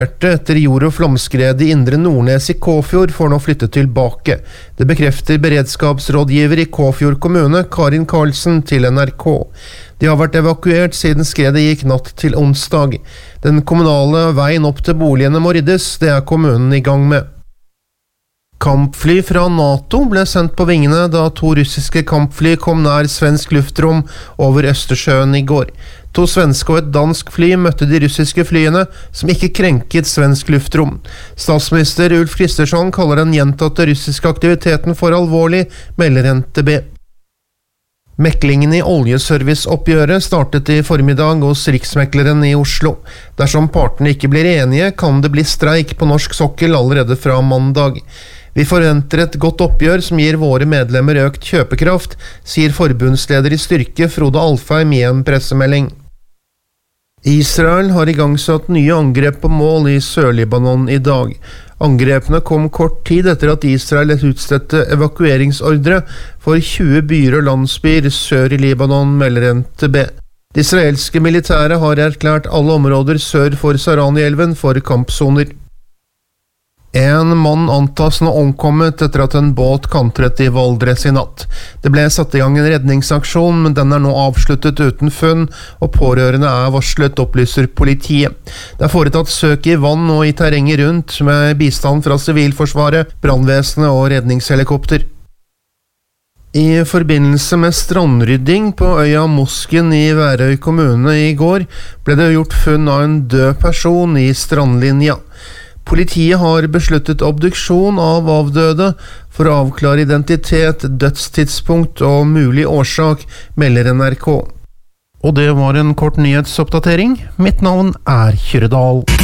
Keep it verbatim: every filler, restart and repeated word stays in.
Etter jord- og flomskred i Indre Nordnes i Kåfjord får nå flytte tilbake. Det bekrefter beredskapsrådgiver i Kåfjord kommune, Karin Karlsen, til N R K. De har vært evakuert siden skredet gikk natt til onsdag. Den kommunale veien opp til boligene må ryddes, det er kommunen i gang med. Kampfly fra NATO ble sendt på vingene da to russiske kampfly kom nær svensk luftrom over Østersjøen i går. To svenske og et dansk fly møtte de russiske flyene, som ikke krenket svensk luftrom. Statsminister Ulf Kristersson kaller den gjentatte russiske aktiviteten for alvorlig, melder N T B. Meklingen i oljeserviceoppgjøret startet i formiddag hos Riksmekleren i Oslo. Dersom partene ikke blir enige, kan det bli streik på norsk sokkel allerede fra mandag. Vi forventer et godt oppgjør som gir våre medlemmer økt kjøpekraft, sier forbundsleder i Styrke Frode Alfheim i en pressemelding. Israel har igangsatt nye angrep på mål i Sør-Libanon i dag. Angrepene kom kort tid etter at Israel utstedte evakueringsordre for tjue byer og landsbyer sør i Libanon, melder N T B. Det israelske militæret har erklært alle områder sør for Sarani-elven for kampsoner. En mann antas nå omkommet etter at en båt kantret i Valdres i natt. Det ble satt i gang en redningsaksjon, men den er nå avsluttet uten funn, og pårørende er varslet, opplyser politiet. Det er foretatt søk i vann og i terrenget rundt, med bistand fra Sivilforsvaret, brannvesenet og redningshelikopter. I forbindelse med strandrydding på øya Mosken i Værøy kommune i går, ble det gjort funn av en død person i strandlinja. Politiet har besluttet obduksjon av avdøde for å avklare identitet, dødstidspunkt og mulig årsak, melder N R K. Og det var en kort nyhetsoppdatering. Mitt navn er Kyrre Dahl.